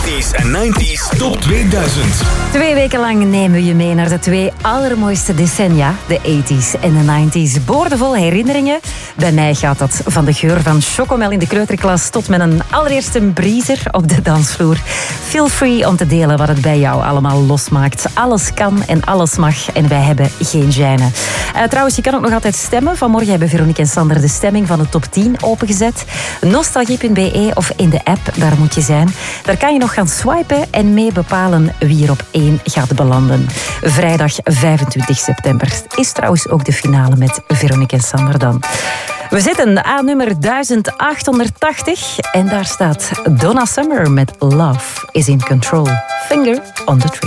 80s en 90s top 2000. 2 weken lang nemen we je mee naar de 2 allermooiste decennia. De 80s en de 90s. Boordevol herinneringen. Bij mij gaat dat van de geur van chocomel in de kleuterklas tot met een allereerste briezer op de dansvloer. Feel free om te delen wat het bij jou allemaal losmaakt. Alles kan en alles mag en wij hebben geen gêne. Trouwens, je kan ook nog altijd stemmen. Vanmorgen hebben Veronique en Sander de stemming van de top 10 opengezet. Nostalgie.be of in de app, daar moet je zijn. Daar kan je nog gaan swipen en mee bepalen wie er op 1 gaat belanden. Vrijdag 25 september is trouwens ook de finale met Veronique en Sander dan. We zitten aan nummer 1880 en daar staat Donna Summer met Love is in Control. Finger on the trigger.